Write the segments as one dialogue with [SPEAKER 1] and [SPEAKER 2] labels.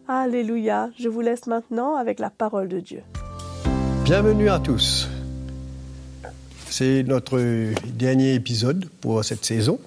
[SPEAKER 1] Alléluia. Je vous laisse maintenant avec la parole de Dieu.
[SPEAKER 2] Bienvenue à tous. C'est notre dernier épisode pour cette saison.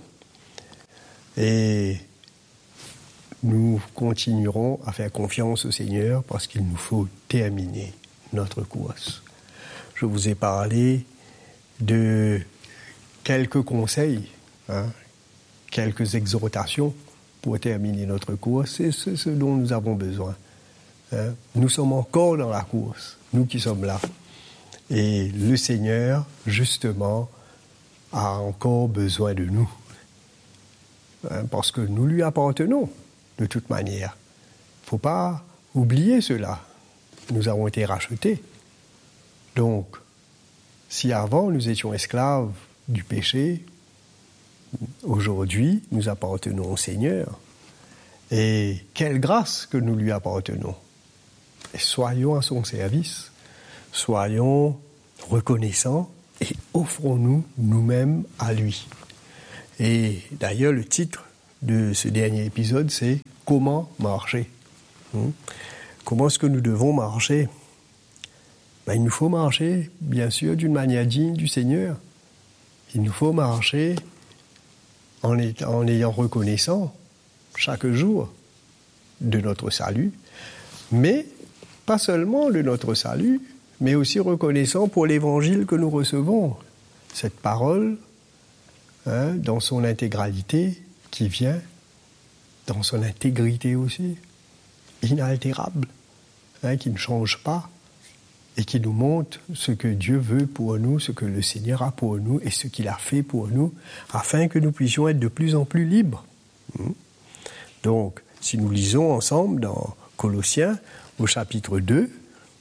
[SPEAKER 2] Et nous continuerons à faire confiance au Seigneur parce qu'il nous faut terminer notre course. Je vous ai parlé de quelques conseils, quelques exhortations pour terminer notre course. C'est ce dont nous avons besoin. Nous sommes encore dans la course, nous qui sommes là. Et le Seigneur, justement, a encore besoin de nous. Parce que nous lui appartenons, de toute manière. Il ne faut pas oublier cela. Nous avons été rachetés. Donc, si avant nous étions esclaves du péché, aujourd'hui, nous appartenons au Seigneur. Et quelle grâce que nous lui appartenons. Et soyons à son service, soyons reconnaissants et offrons-nous nous-mêmes à lui. Et d'ailleurs, le titre de ce dernier épisode, c'est « Comment marcher ?» Comment est-ce que nous devons marcher ? Il nous faut marcher, bien sûr, d'une manière digne du Seigneur. Il nous faut marcher en ayant reconnaissant chaque jour de notre salut, mais pas seulement de notre salut, mais aussi reconnaissant pour l'évangile que nous recevons. Cette parole, dans son intégralité, qui vient dans son intégrité aussi, inaltérable, qui ne change pas et qui nous montre ce que Dieu veut pour nous, ce que le Seigneur a pour nous et ce qu'il a fait pour nous, afin que nous puissions être de plus en plus libres. Donc, si nous lisons ensemble dans Colossiens, au chapitre 2,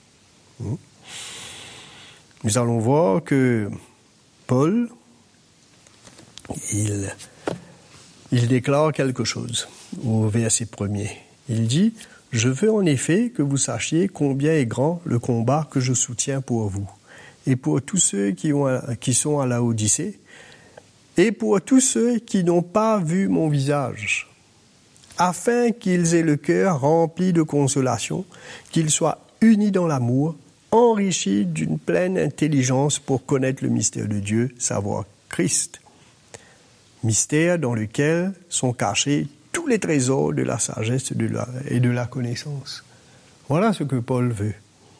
[SPEAKER 2] nous allons voir que Paul, il déclare quelque chose au verset 1er. Il dit « Je veux en effet que vous sachiez combien est grand le combat que je soutiens pour vous, et pour tous ceux qui sont à Laodicée, et pour tous ceux qui n'ont pas vu mon visage, afin qu'ils aient le cœur rempli de consolation, qu'ils soient unis dans l'amour, enrichis d'une pleine intelligence pour connaître le mystère de Dieu, savoir Christ. Mystère dans lequel sont cachés tous les trésors de la sagesse et de la connaissance. Voilà ce que Paul veut.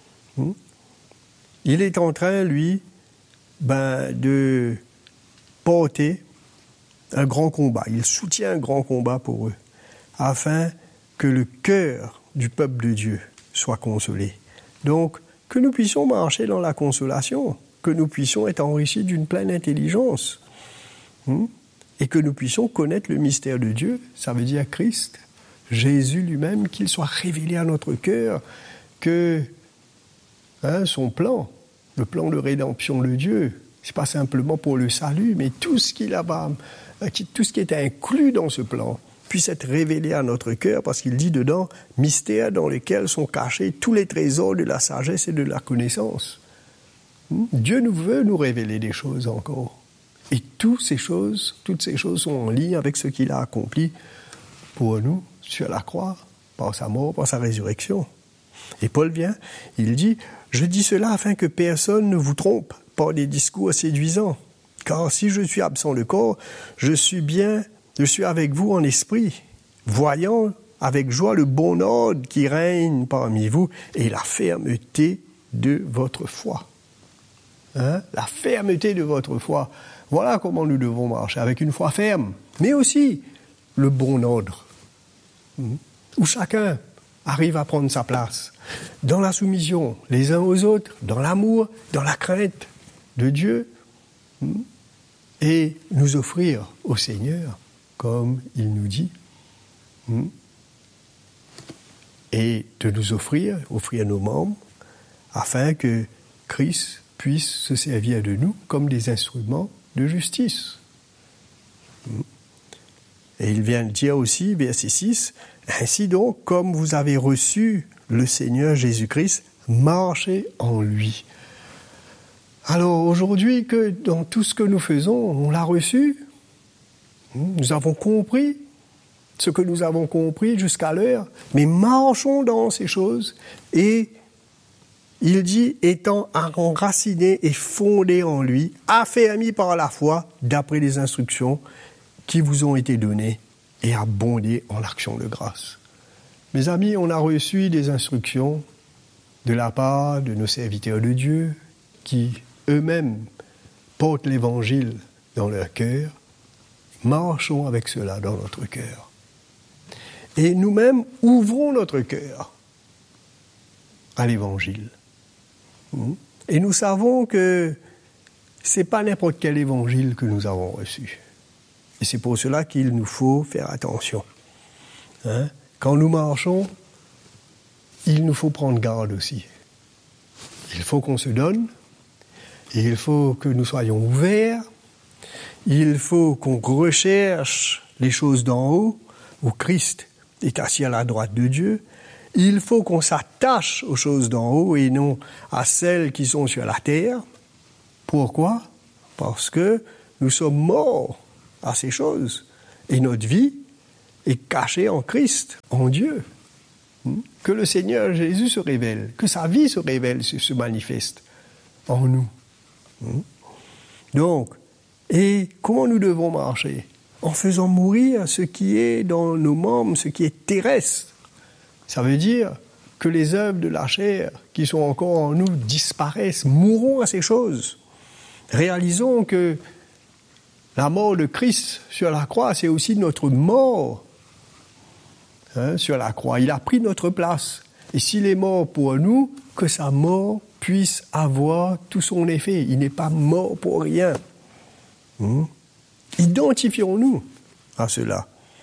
[SPEAKER 2] Il est en train, lui, de porter un grand combat. Il soutient un grand combat pour eux, afin que le cœur du peuple de Dieu soit consolé. Donc, que nous puissions marcher dans la consolation, que nous puissions être enrichis d'une pleine intelligence, et que nous puissions connaître le mystère de Dieu, ça veut dire Christ, Jésus lui-même, qu'il soit révélé à notre cœur, que son plan, le plan de rédemption de Dieu, c'est pas simplement pour le salut, mais tout ce qui est inclus dans ce plan, puisse être révélé à notre cœur, parce qu'il dit dedans, mystère dans lequel sont cachés tous les trésors de la sagesse et de la connaissance. Dieu nous veut nous révéler des choses encore. Et toutes ces choses sont en lien avec ce qu'il a accompli pour nous sur la croix, par sa mort, par sa résurrection. Et Paul vient, il dit, « Je dis cela afin que personne ne vous trompe par des discours séduisants. Car si je suis absent de corps, je suis avec vous en esprit, voyant avec joie le bon ordre qui règne parmi vous et la fermeté de votre foi. » La fermeté de votre foi. Voilà comment nous devons marcher, avec une foi ferme, mais aussi le bon ordre, où chacun arrive à prendre sa place, dans la soumission, les uns aux autres, dans l'amour, dans la crainte de Dieu, et nous offrir au Seigneur, comme il nous dit, et de nous offrir nos membres, afin que Christ puisse se servir de nous comme des instruments de justice. Et il vient dire aussi, verset 6, « Ainsi donc, comme vous avez reçu le Seigneur Jésus-Christ, marchez en lui. » Alors aujourd'hui, que dans tout ce que nous faisons, on l'a reçu, nous avons compris ce que nous avons compris jusqu'à l'heure, mais marchons dans ces choses. Et il dit, étant enracinés et fondés en lui, affermis par la foi, d'après les instructions qui vous ont été données, et abondés en l'action de grâce. Mes amis, on a reçu des instructions de la part de nos serviteurs de Dieu, qui eux-mêmes portent l'Évangile dans leur cœur. Marchons avec cela dans notre cœur. Et nous-mêmes, ouvrons notre cœur à l'Évangile. Et nous savons que ce n'est pas n'importe quel Évangile que nous avons reçu. Et c'est pour cela qu'il nous faut faire attention. Quand nous marchons, il nous faut prendre garde aussi. Il faut qu'on se donne, et il faut que nous soyons ouverts, il faut qu'on recherche les choses d'en haut, où Christ est assis à la droite de Dieu. Il faut qu'on s'attache aux choses d'en haut et non à celles qui sont sur la terre. Pourquoi? Parce que nous sommes morts à ces choses. Et notre vie est cachée en Christ, en Dieu. Que le Seigneur Jésus se révèle, que sa vie se révèle, se manifeste en nous. Donc, et comment nous devons marcher? En faisant mourir ce qui est dans nos membres, ce qui est terrestre. Ça veut dire que les œuvres de la chair qui sont encore en nous disparaissent, mourront à ces choses. Réalisons que la mort de Christ sur la croix, c'est aussi notre mort sur la croix. Il a pris notre place. Et s'il est mort pour nous, que sa mort puisse avoir tout son effet. Il n'est pas mort pour rien. Identifions-nous à cela.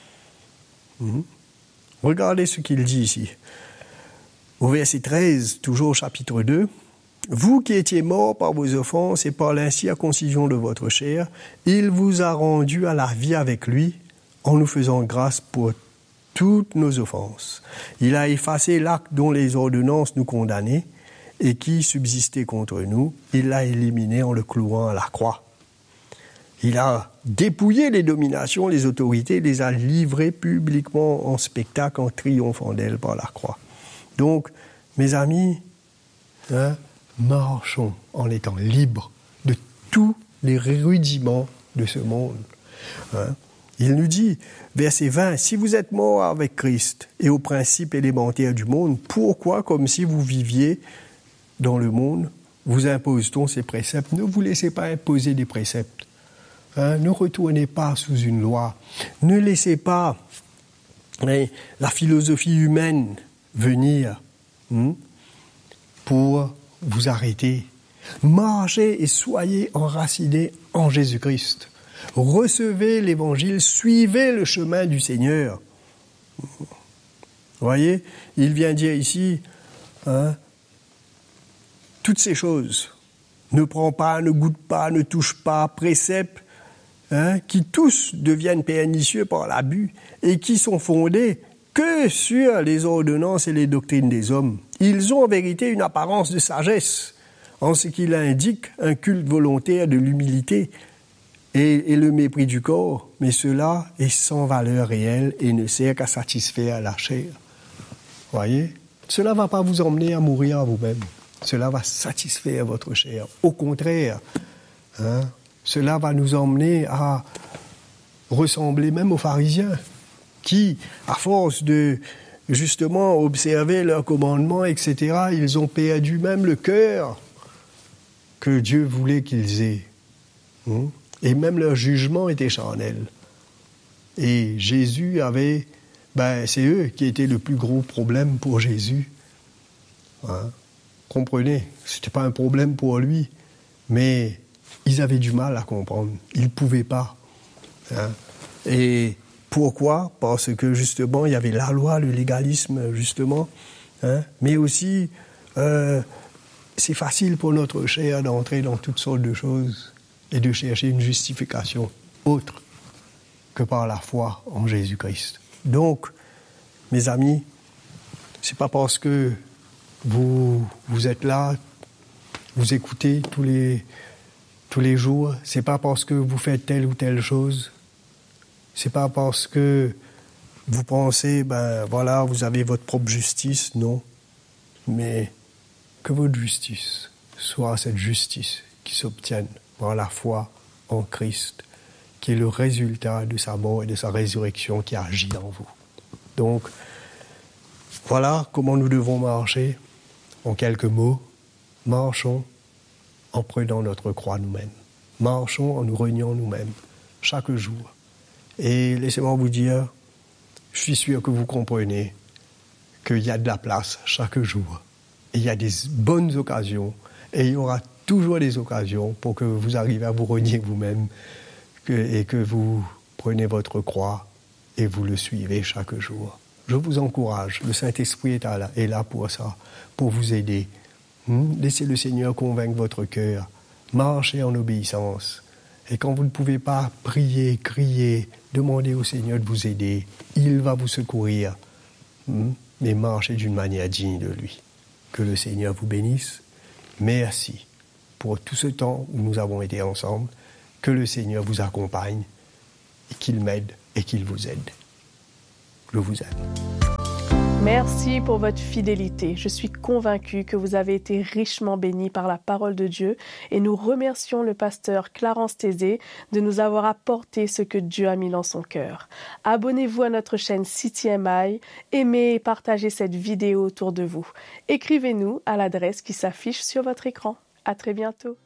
[SPEAKER 2] Regardez ce qu'il dit ici. Au verset 13, toujours au chapitre 2. « Vous qui étiez morts par vos offenses et par l'incirconcision de votre chair, il vous a rendus à la vie avec lui, en nous faisant grâce pour toutes nos offenses. Il a effacé l'acte dont les ordonnances nous condamnaient et qui subsistait contre nous. Il l'a éliminé en le clouant à la croix. Il a dépouillé les dominations, les autorités, les a livrées publiquement en spectacle en triomphant d'elles par la croix. » Donc, mes amis, marchons en étant libres de tous les rudiments de ce monde. Il nous dit, verset 20, « Si vous êtes morts avec Christ et aux principes élémentaires du monde, pourquoi, comme si vous viviez dans le monde, vous impose-t-on ces préceptes? » Ne vous laissez pas imposer des préceptes. Ne retournez pas sous une loi. Ne laissez pas la philosophie humaine venir pour vous arrêter. Marchez et soyez enracinés en Jésus-Christ. Recevez l'Évangile, suivez le chemin du Seigneur. Vous voyez, il vient dire ici, toutes ces choses, ne prends pas, ne goûte pas, ne touche pas, préceptes, qui tous deviennent pernicieux par l'abus et qui sont fondés que sur les ordonnances et les doctrines des hommes. Ils ont en vérité une apparence de sagesse, en ce qu'il indique un culte volontaire de l'humilité et le mépris du corps, mais cela est sans valeur réelle et ne sert qu'à satisfaire la chair. Voyez, cela ne va pas vous emmener à mourir à vous-même. Cela va satisfaire votre chair. Au contraire, cela va nous emmener à ressembler même aux pharisiens, qui, à force de justement observer leurs commandements, etc., ils ont perdu même le cœur que Dieu voulait qu'ils aient. Et même leur jugement était charnel. Et Jésus avait... c'est eux qui étaient le plus gros problème pour Jésus. Comprenez, ce n'était pas un problème pour lui, mais ils avaient du mal à comprendre. Ils ne pouvaient pas. Et pourquoi? Parce que justement, il y avait la loi, le légalisme, justement. Mais aussi, c'est facile pour notre chair d'entrer dans toutes sortes de choses et de chercher une justification autre que par la foi en Jésus-Christ. Donc, mes amis, c'est pas parce que vous êtes là, vous écoutez tous les jours, c'est pas parce que vous faites telle ou telle chose, c'est pas parce que Vous pensez, voilà, vous avez votre propre justice, non. Mais que votre justice soit cette justice qui s'obtienne par la foi en Christ, qui est le résultat de sa mort et de sa résurrection qui agit en vous. Donc, voilà comment nous devons marcher. En quelques mots, marchons en prenant notre croix nous-mêmes. Marchons en nous reniant nous-mêmes, chaque jour. Et laissez-moi vous dire, je suis sûr que vous comprenez qu'il y a de la place chaque jour. Et il y a des bonnes occasions. Et il y aura toujours des occasions pour que vous arriviez à vous renier vous-même et que vous preniez votre croix et vous le suivez chaque jour. Je vous encourage, le Saint-Esprit est là pour ça, pour vous aider. Laissez le Seigneur convaincre votre cœur. Marchez en obéissance. Et quand vous ne pouvez pas prier, crier, demandez au Seigneur de vous aider. Il va vous secourir. Mais marchez d'une manière digne de lui. Que le Seigneur vous bénisse. Merci pour tout ce temps où nous avons été ensemble. Que le Seigneur vous accompagne et qu'il m'aide et qu'il vous aide. Je vous aime.
[SPEAKER 1] Merci pour votre fidélité. Je suis convaincue que vous avez été richement bénis par la parole de Dieu et nous remercions le pasteur Clarence Tézé de nous avoir apporté ce que Dieu a mis dans son cœur. Abonnez-vous à notre chaîne CTMI, aimez et partagez cette vidéo autour de vous. Écrivez-nous à l'adresse qui s'affiche sur votre écran. À très bientôt.